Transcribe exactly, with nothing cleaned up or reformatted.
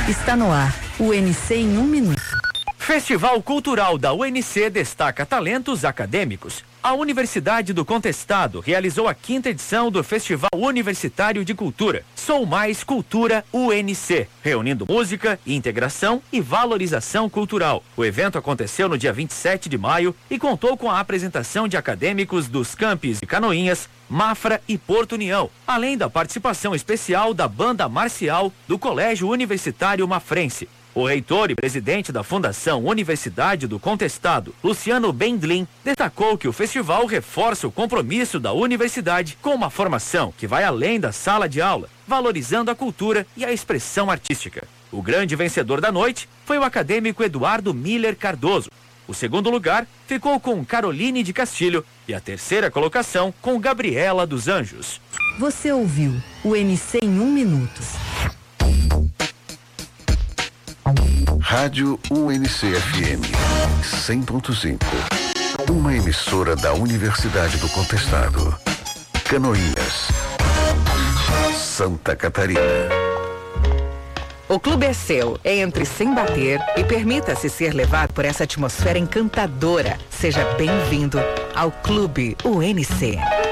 Está no ar, o U N C em um minuto. Festival Cultural da U N C destaca talentos acadêmicos. A Universidade do Contestado realizou a quinta edição do Festival Universitário de Cultura, Sou Mais Cultura U N C, reunindo música, integração e valorização cultural. O evento aconteceu no dia vinte e sete de maio e contou com a apresentação de acadêmicos dos campos de Canoinhas, Mafra e Porto União, além da participação especial da Banda Marcial do Colégio Universitário Mafrense. O reitor e presidente da Fundação Universidade do Contestado, Luciano Bendlin, destacou que o festival reforça o compromisso da universidade com uma formação que vai além da sala de aula, valorizando a cultura e a expressão artística. O grande vencedor da noite foi o acadêmico Eduardo Miller Cardoso. O segundo lugar ficou com Caroline de Castilho e a terceira colocação com Gabriela dos Anjos. Você ouviu o U N C em um minuto. Rádio U N C F M cem ponto cinco. Uma emissora da Universidade do Contestado. Canoinhas, Santa Catarina. O clube é seu. Entre sem bater e permita-se ser levado por essa atmosfera encantadora. Seja bem-vindo ao Clube U N C.